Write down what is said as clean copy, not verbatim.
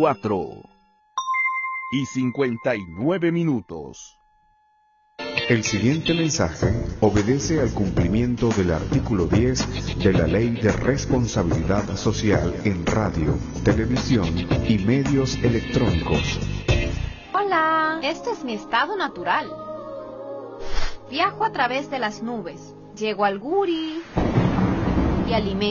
4:59. El siguiente mensaje obedece al cumplimiento del artículo 10 de la Ley de Responsabilidad Social en Radio, Televisión y Medios Electrónicos. Hola, este es mi estado natural. Viajo a través de las nubes, llego al Guri y alimento